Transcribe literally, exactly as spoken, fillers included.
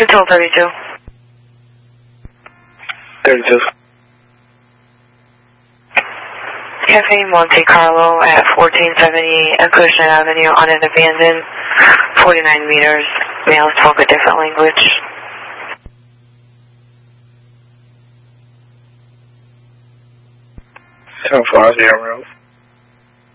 Control thirty-two. thirty-two. Cafe Monte Carlo at fourteen seventy Acushnet Avenue on an abandoned forty-nine meters. Male spoke a different language. ten four zero.